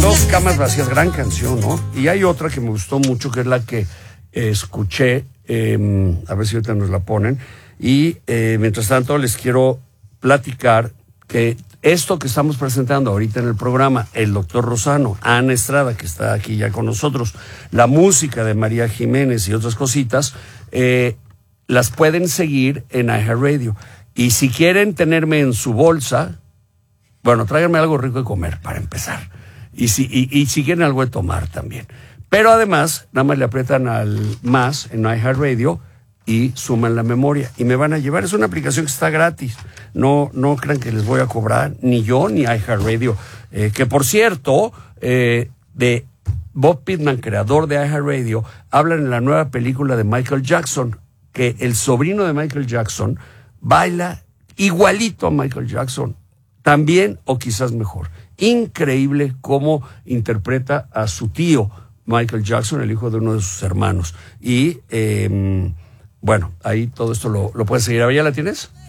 Dos camas vacías, gran canción, ¿no? Y hay otra que me gustó mucho, que es la que escuché, a ver si ahorita nos la ponen, y mientras tanto les quiero platicar que esto que estamos presentando ahorita en el programa, el doctor Rosano, Ana Estrada, que está aquí ya con nosotros, la música de María Jiménez y otras cositas, las pueden seguir en iHeartRadio. Y si quieren tenerme en su bolsa, bueno, tráiganme algo rico de comer para empezar. Y si quieren algo de tomar también. Pero además, nada más le aprietan al más en iHeartRadio y suman la memoria. Y me van a llevar. Es una aplicación que está gratis. No crean que les voy a cobrar, ni yo ni iHeartRadio. Que por cierto, de Bob Pittman, creador de iHeartRadio, hablan en la nueva película de Michael Jackson, que el sobrino de Michael Jackson baila igualito a Michael Jackson. También, o quizás mejor. Increíble cómo interpreta a su tío Michael Jackson, el hijo de uno de sus hermanos. Y bueno, ahí todo esto lo puedes seguir. ¿Ya la tienes?